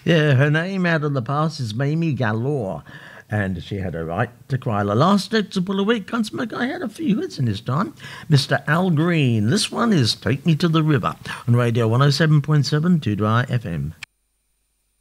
Yeah, her name out of the past is Mamie Galore. And she had a right to cry. The last Exable a week, Gunsmoke, I had a few hits in this time. Mr. Al Green. This one is Take Me to the River on Radio 107.7 2 FM.